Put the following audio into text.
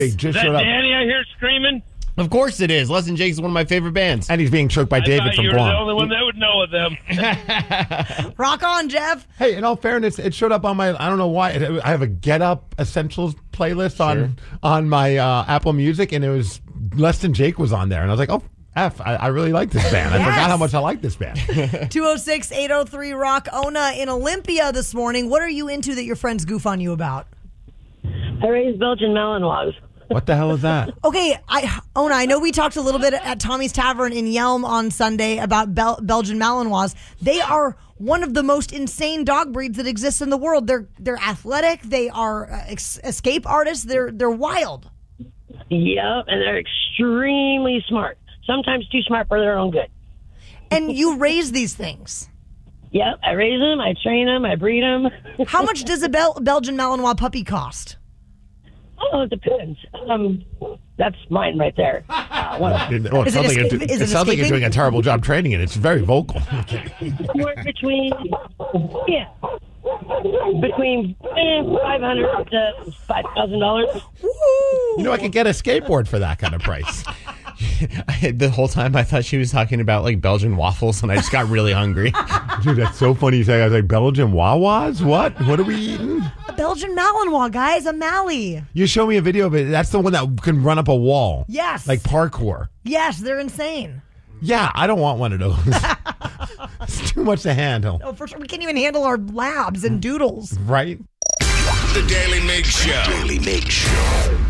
They Is just that showed up. Danny I hear screaming? Of course it is. Les and Jake is one of my favorite bands. And he's being choked by I David thought from you were the Guam. only one that would know of them. Rock on, Jeff. Hey, in all fairness, it showed up on my, I don't know why, I have a Get Up Essentials playlist on my Apple Music, and it was Less Than Jake was on there. And I was like, oh, I really like this band. I forgot how much I like this band. 206-803-ROCK. Ona in Olympia this morning. What are you into that your friends goof on you about? I raised Belgian Malinois. What the hell is that? Okay, Ona, I know we talked a little bit at Tommy's Tavern in Yelm on Sunday about Belgian Malinois. They are one of the most insane dog breeds that exists in the world. They're athletic. They are escape artists. They're wild. Yep, and they're extremely smart. Sometimes too smart for their own good. And you raise these things. Yep, I raise them, I train them, I breed them. How much does a Belgian Malinois puppy cost? Oh, it depends. That's mine right there. Is it It sounds like you're escaping? doing a terrible job training it. It's very vocal. Somewhere between, between $500 to $5,000. You know, I could get a skateboard for that kind of price. The whole time I thought she was talking about like Belgian waffles, and I just got really hungry. Dude, that's so funny you say. I was like, Belgian Wawas? What? What are we eating? A Belgian Malinois, guys, a Mally. You show me a video of it. That's the one that can run up a wall. Yes. Like parkour. Yes, they're insane. Yeah, I don't want one of those. It's too much to handle. Oh, for sure. We can't even handle our labs and doodles. Right? The Daily Mig Show.